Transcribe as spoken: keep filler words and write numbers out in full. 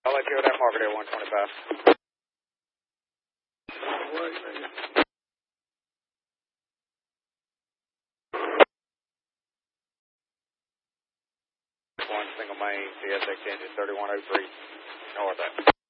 I'll let you know that market at one twenty-five. One single main, C S X engine thirty-one oh three, north.